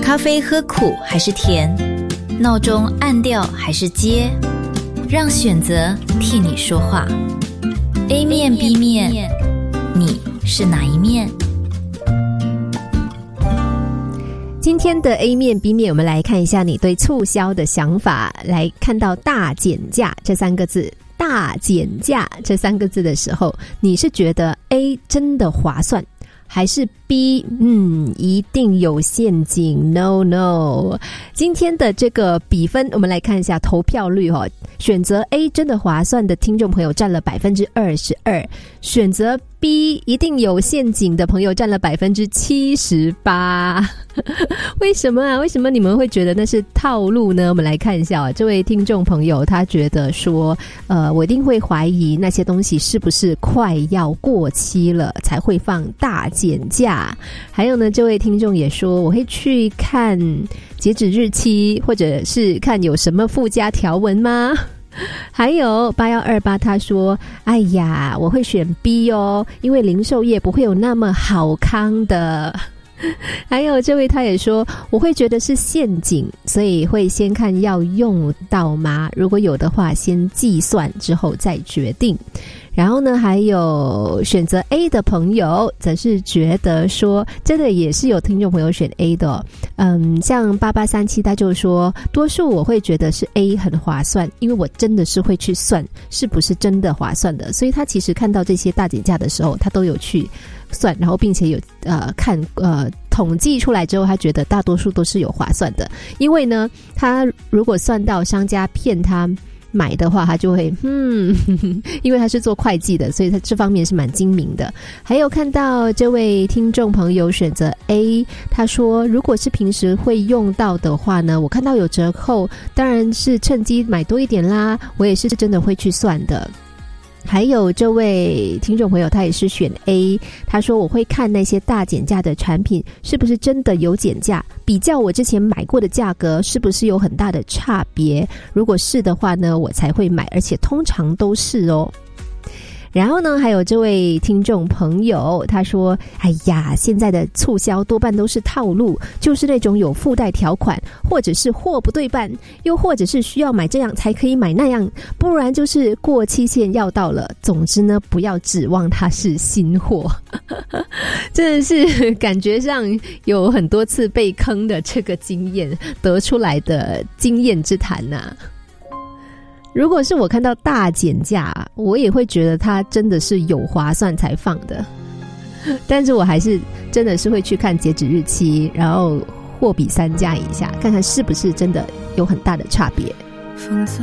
咖啡喝苦还是甜？闹钟按掉还是接？让选择替你说话。A 面 B 面，你是哪一面？ 今天的 A 面 B 面，我们来看一下你对促销的想法。来看到大减价这三个字，大减价这三个字的时候，你是觉得 A 真的划算，还是 B 一定有陷阱 No。 今天的这个比分我们来看一下投票率选择 A 真的划算的听众朋友占了 22%， 选择 B 一定有陷阱的朋友占了 78%。 为什么啊？为什么你们会觉得那是套路呢？我们来看一下这位听众朋友他觉得说我一定会怀疑那些东西是不是快要过期了才会放大减价。还有呢，这位听众也说我会去看截止日期，或者是看有什么附加条文吗？还有8128他说哎呀我会选 B 哦，因为零售业不会有那么好康的。还有这位他也说我会觉得是陷阱，所以会先看要用到吗？如果有的话先计算之后再决定。然后呢，还有选择 A 的朋友则是觉得说真的也是有听众朋友选 A 的像8837他就说多数我会觉得是 A 很划算，因为我真的是会去算是不是真的划算的，所以他其实看到这些大减价的时候他都有去算，然后并且有看统计出来之后他觉得大多数都是有划算的。因为呢他如果算到商家骗他买的话他就会因为他是做会计的，所以他这方面是蛮精明的。还有看到这位听众朋友选择 A， 他说如果是平时会用到的话呢，我看到有折扣当然是趁机买多一点啦，我也是真的会去算的。还有这位听众朋友他也是选 A， 他说我会看那些大减价的产品是不是真的有减价，比较我之前买过的价格是不是有很大的差别，如果是的话呢我才会买，而且通常都是哦。然后呢还有这位听众朋友他说哎呀现在的促销多半都是套路，就是那种有附带条款，或者是货不对半，又或者是需要买这样才可以买那样，不然就是过期限要到了，总之呢不要指望它是新货。真的是感觉上有很多次被坑的这个经验得出来的经验之谈啊。如果是我看到大减价我也会觉得它真的是有划算才放的，但是我还是真的是会去看截止日期，然后货比三家一下，看看是不是真的有很大的差别。